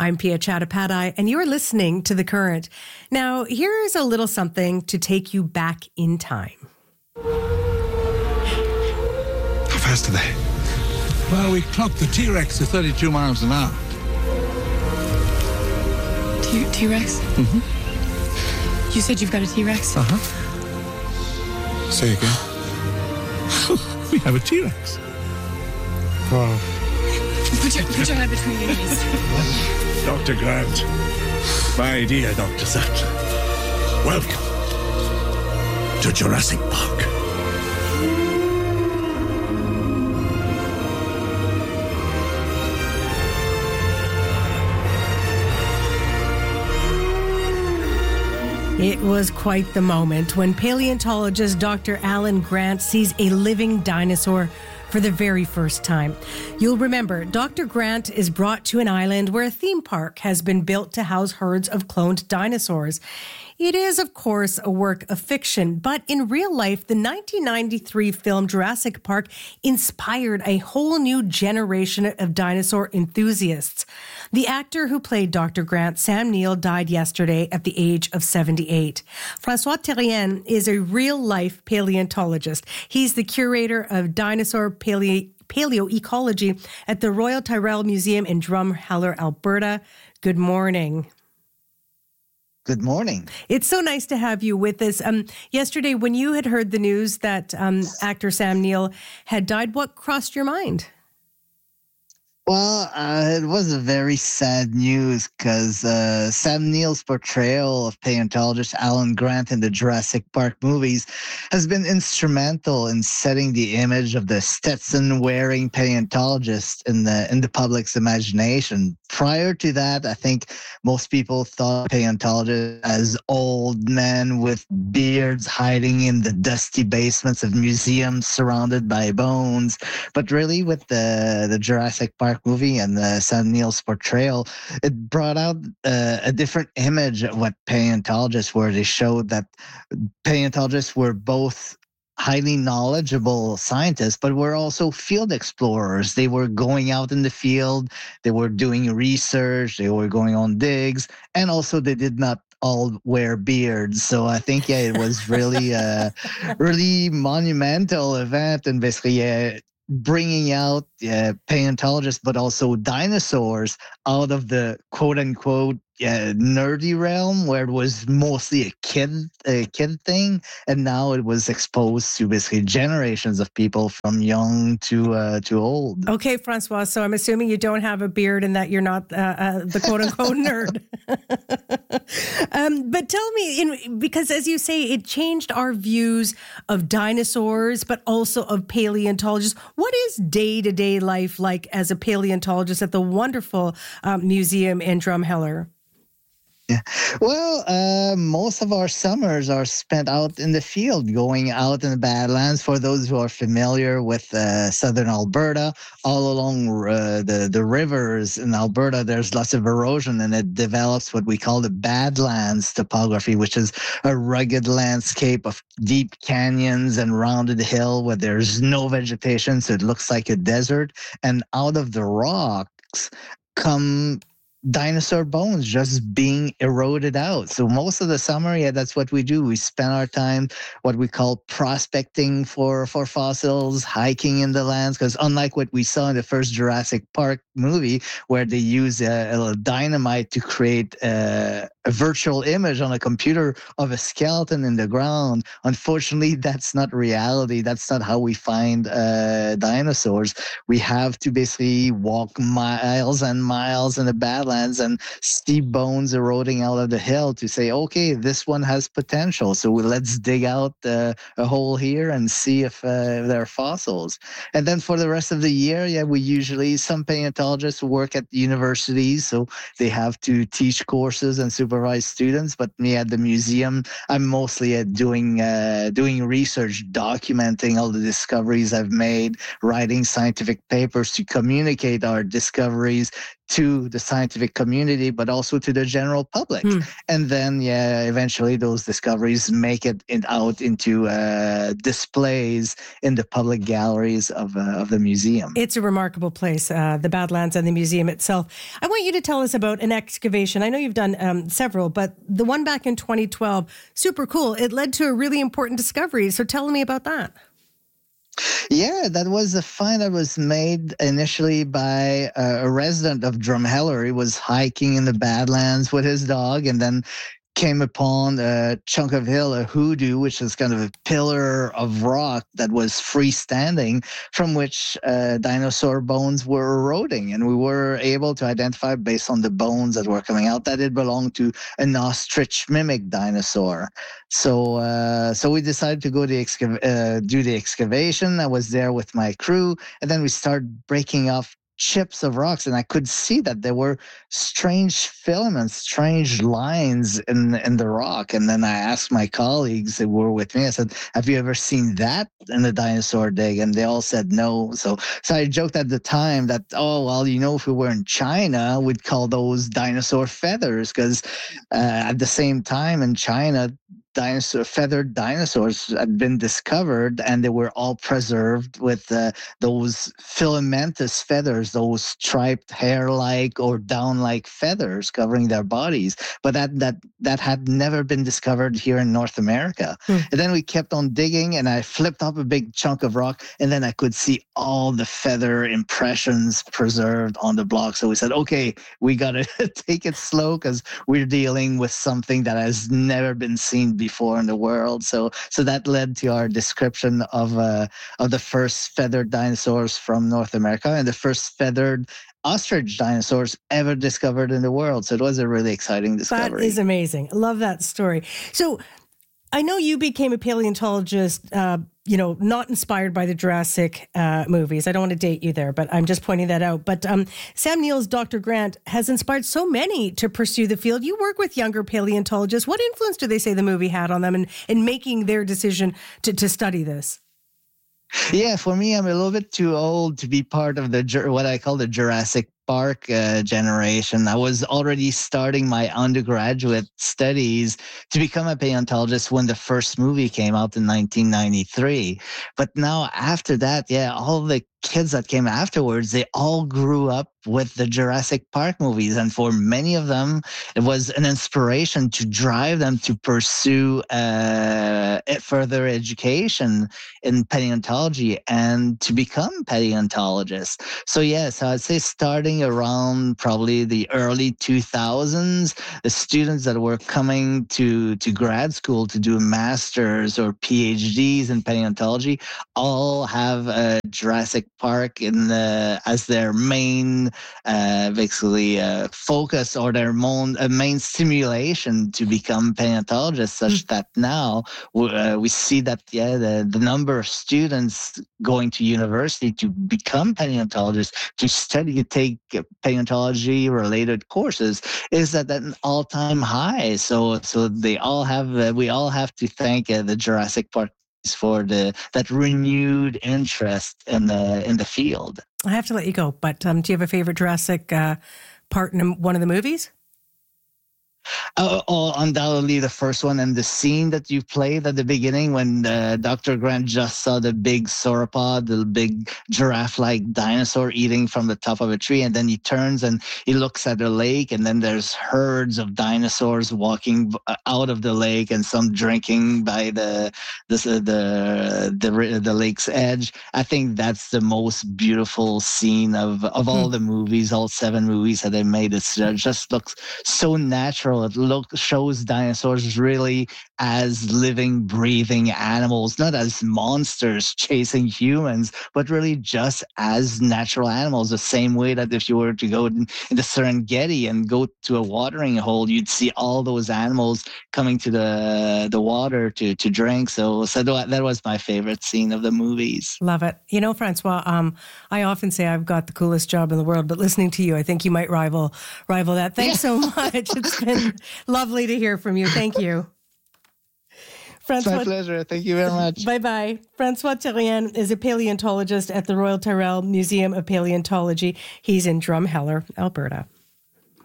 I'm Pia Chattopadhyay, and you're listening to The Current. Now, here's a little something to take you back in time. How fast are they? Well, we clocked the T-Rex to 32 miles an hour. T-Rex? Mm-hmm. You said you've got a T-Rex? Uh-huh. Say again. We have a T-Rex. Wow. Put your head between your knees. Dr. Grant. My dear Dr. Sattler. Welcome to Jurassic Park. It was quite the moment when paleontologist Dr. Alan Grant sees a living dinosaur for the very first time. You'll remember, Dr. Grant is brought to an island where a theme park has been built to house herds of cloned dinosaurs. It is, of course, a work of fiction, but in real life, the 1993 film Jurassic Park inspired a whole new generation of dinosaur enthusiasts. The actor who played Dr. Grant, Sam Neill, died yesterday at the age of 78. François Thériault is a real-life paleontologist. He's the curator of dinosaur paleoecology at the Royal Tyrrell Museum in Drumheller, Alberta. Good morning. Good morning. It's so nice to have you with us. Yesterday, when you had heard the news that actor Sam Neill had died, what crossed your mind? Well, it was a very sad news because Sam Neill's portrayal of paleontologist Alan Grant in the Jurassic Park movies has been instrumental in setting the image of the Stetson-wearing paleontologist in the public's imagination. Prior to that, I think most people thought paleontologists as old men with beards hiding in the dusty basements of museums surrounded by bones. But really, with the Jurassic Park movie and Sam Neill's portrayal, it brought out a different image of what paleontologists were. They showed that paleontologists were both highly knowledgeable scientists, but were also field explorers. They were going out in the field, they were doing research, they were going on digs, and also they did not all wear beards. So I think, it was really a really monumental event, and basically bringing out paleontologists, but also dinosaurs out of the quote-unquote nerdy realm, where it was mostly a kid thing, and now it was exposed to basically generations of people from young to old. Okay, Francois, so I'm assuming you don't have a beard and that you're not the quote-unquote nerd. But tell me, because as you say, it changed our views of dinosaurs, but also of paleontologists. What is day-to-day life like as a paleontologist at the wonderful museum in Drumheller? Yeah. Well, most of our summers are spent out in the field, going out in the Badlands. For those who are familiar with southern Alberta, all along the rivers in Alberta, there's lots of erosion, and it develops what we call the Badlands topography, which is a rugged landscape of deep canyons and rounded hill where there's no vegetation, so it looks like a desert. And out of the rocks come dinosaur bones just being eroded out. So most of the summer, that's what we do. We spend our time what we call prospecting for fossils, hiking in the lands, because unlike what we saw in the first Jurassic Park movie, where they use a dynamite to create a virtual image on a computer of a skeleton in the ground, unfortunately, that's not reality. That's not how we find dinosaurs. We have to basically walk miles and miles in the Badlands and see bones eroding out of the hill to say, okay, this one has potential. So let's dig out a hole here and see if there are fossils. And then for the rest of the year, we usually, some paleontologists work at universities, so they have to teach courses and supervise students. But me at the museum, I'm mostly doing research, documenting all the discoveries I've made, writing scientific papers to communicate our discoveries to the scientific community, but also to the general public. And then, eventually those discoveries make it out into displays in the public galleries of the museum. It's a remarkable place, the Badlands and the museum itself. I want you to tell us about an excavation. I know you've done several, but the one back in 2012, super cool. It led to a really important discovery. So tell me about that. Yeah, that was a find that was made initially by a resident of Drumheller. He was hiking in the Badlands with his dog and then came upon a chunk of hill, a hoodoo, which is kind of a pillar of rock that was freestanding, from which dinosaur bones were eroding. And we were able to identify, based on the bones that were coming out, that it belonged to an ostrich mimic dinosaur. So we decided to go do the excavation. I was there with my crew, and then we started breaking off chips of rocks, and I could see that there were strange filaments, strange lines in the rock. And then I asked my colleagues that were with me, I said, have you ever seen that in a dinosaur dig? And they all said no. So I joked at the time that, if we were in China, we'd call those dinosaur feathers, because at the same time in China, feathered dinosaurs had been discovered, and they were all preserved with those filamentous feathers, those striped hair-like or down-like feathers covering their bodies. But that had never been discovered here in North America. And then we kept on digging, and I flipped up a big chunk of rock, and then I could see all the feather impressions preserved on the block. So we said, okay, we got to take it slow, because we're dealing with something that has never been seen before in the world. So that led to our description of the first feathered dinosaurs from North America and the first feathered ostrich dinosaurs ever discovered in the world. So it was a really exciting discovery. That is amazing. I love that story. So I know you became a paleontologist, not inspired by the Jurassic movies. I don't want to date you there, but I'm just pointing that out. But Sam Neill's Dr. Grant has inspired so many to pursue the field. You work with younger paleontologists. What influence do they say the movie had on them in making their decision to study this? Yeah, for me, I'm a little bit too old to be part of what I call the Jurassic Park generation. I was already starting my undergraduate studies to become a paleontologist when the first movie came out in 1993. But now after that, all the kids that came afterwards, they all grew up with the Jurassic Park movies. And for many of them, it was an inspiration to drive them to pursue further education in paleontology and to become paleontologists. So I'd say starting around probably the early 2000s, the students that were coming to grad school to do masters or PhDs in paleontology all have Jurassic Park as their main focus or their main stimulation to become paleontologists, such that now we see that the number of students going to university to become paleontologists, to take paleontology related courses, is at an all-time high. So we all have to thank the Jurassic Park for that renewed interest in the field. I have to let you go, but do you have a favorite Jurassic part in one of the movies? Undoubtedly the first one, and the scene that you played at the beginning when Dr. Grant just saw the big sauropod, the big giraffe-like dinosaur eating from the top of a tree, and then he turns and he looks at the lake, and then there's herds of dinosaurs walking out of the lake, and some drinking by the lake's edge. I think that's the most beautiful scene of all the movies, all 7 movies that they made. It just looks so natural. It shows dinosaurs really as living, breathing animals, not as monsters chasing humans, but really just as natural animals. The same way that if you were to go in the Serengeti and go to a watering hole, you'd see all those animals coming to the water to drink. So that was my favorite scene of the movies. Love it. Francois, I often say I've got the coolest job in the world, but listening to you, I think you might rival that. Thanks so much. It's been lovely to hear from you. Thank you. It's my pleasure. Thank you very much. Bye-bye. Francois Terrien is a paleontologist at the Royal Tyrrell Museum of Paleontology. He's in Drumheller, Alberta.